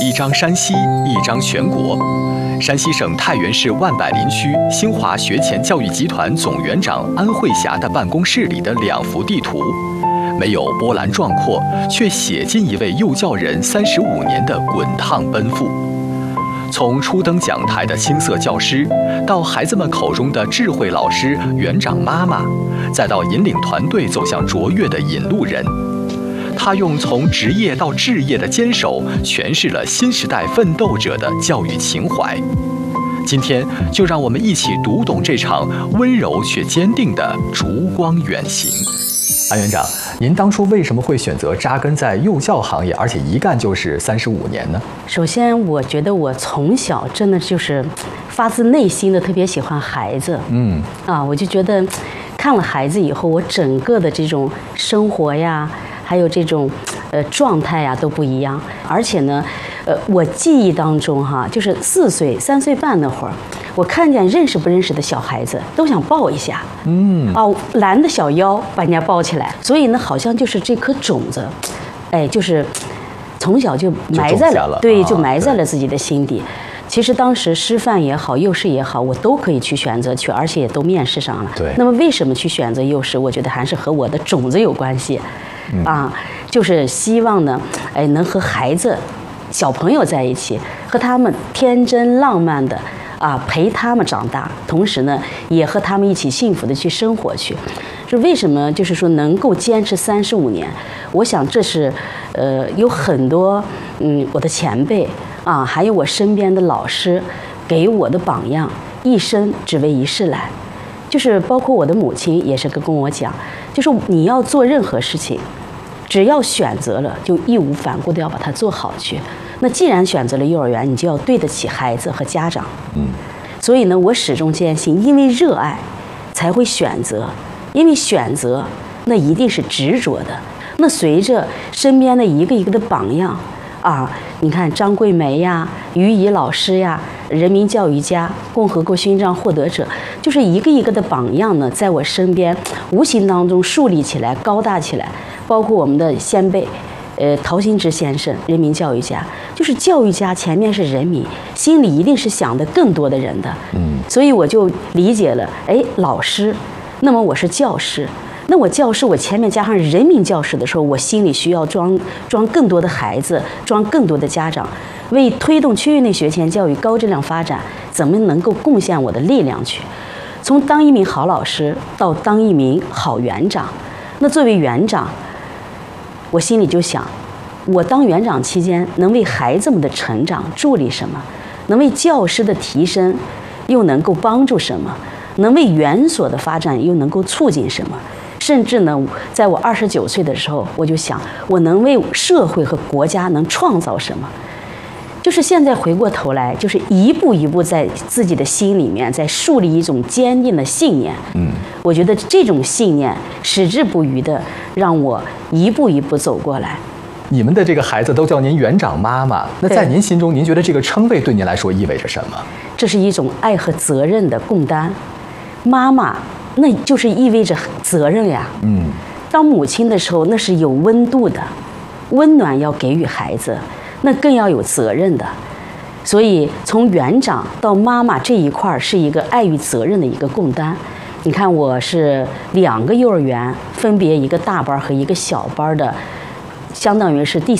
一张山西，一张全国。山西省太原市万柏林区新华学前教育集团总园长安慧霞的办公室里的2幅地图，没有波澜壮阔，却写进一位幼教人35年的滚烫奔赴。从初登讲台的青涩教师，到孩子们口中的智慧老师、园长妈妈，再到引领团队走向卓越的引路人，他用从职业到置业的坚守，诠释了新时代奋斗者的教育情怀。今天就让我们一起读懂这场温柔却坚定的烛光远行。安园长，您当初为什么会选择扎根在幼教行业，而且一干就是35年呢？ 首先，我觉得我从小真的就是发自内心的特别喜欢孩子。我就觉得看了孩子以后，我整个的这种生活呀，还有这种状态呀都不一样。而且呢，我记忆当中就是3岁半那会儿，我看见认识不认识的小孩子都想抱一下，拦着小腰把人家抱起来。所以呢，好像就是这颗种子，就是从小就埋在了，对，就埋在了自己的心底。其实当时师范也好，幼师也好，我都可以去选择去，而且也都面试上了。 对。 那么为什么去选择幼师？我觉得还是和我的种子有关系，就是希望呢，能和孩子、小朋友在一起，和他们天真浪漫的陪他们长大，同时呢，也和他们一起幸福的去生活去。这为什么就是说能够坚持35年？我想这是有很多我的前辈还有我身边的老师给我的榜样，一生只为一事来。就是包括我的母亲也是跟我讲，就是你要做任何事情，只要选择了，就义无反顾的要把它做好去。那既然选择了幼儿园，你就要对得起孩子和家长。所以呢，我始终坚信，因为热爱才会选择，因为选择那一定是执着的。那随着身边的一个一个的榜样你看张桂梅呀、于怡老师呀、人民教育家、共和国勋章获得者，就是一个一个的榜样呢，在我身边无形当中树立起来、高大起来。包括我们的先辈陶行知先生，人民教育家，就是教育家前面是人民，心里一定是想的更多的人的。所以我就理解了，老师，那么我是教师，那我教师，我前面加上人民教师的时候，我心里需要装更多的孩子，装更多的家长，为推动区域内学前教育高质量发展，怎么能够贡献我的力量去？从当一名好老师到当一名好园长，那作为园长，我心里就想，我当园长期间能为孩子们的成长助力什么？能为教师的提升又能够帮助什么？能为园所的发展又能够促进什么？甚至呢，在我29岁的时候，我就想，我能为社会和国家能创造什么？就是现在回过头来，就是一步一步在自己的心里面在树立一种坚定的信念。我觉得这种信念矢志不渝的让我一步一步走过来。 你们的这个孩子都叫您园长妈妈，那在您心中，您觉得这个称谓对您来说意味着什么？ 这是一种爱和责任的共担。妈妈，那就是意味着责任呀。当母亲的时候，那是有温度的，温暖要给予孩子，那更要有责任的。所以从园长到妈妈这一块是一个爱与责任的一个共担。你看，我是2个幼儿园，分别一个大班和一个小班的，相当于是第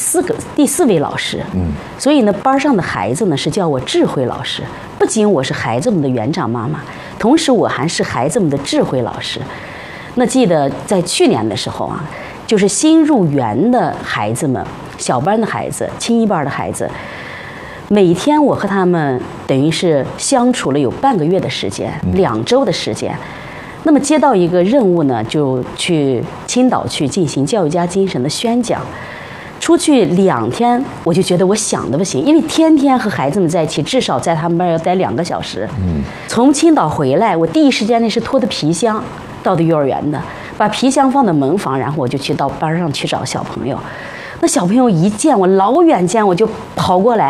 4位老师。所以呢，班上的孩子呢是叫我智慧老师。不仅我是孩子们的园长妈妈，同时我还是孩子们的智慧老师。那记得在去年的时候就是新入园的孩子们，小班的孩子、青一班的孩子，每天我和他们等于是相处了有半个月的时间，2周的时间。那么接到一个任务呢，就去青岛去进行教育家精神的宣讲。出去2天，我就觉得我想的不行，因为天天和孩子们在一起，至少在他们班要待2个小时。从青岛回来，我第一时间那是拖的皮箱到的幼儿园的，把皮箱放到门房，然后我就去到班上去找小朋友。那小朋友一见我，老远见我就跑过来。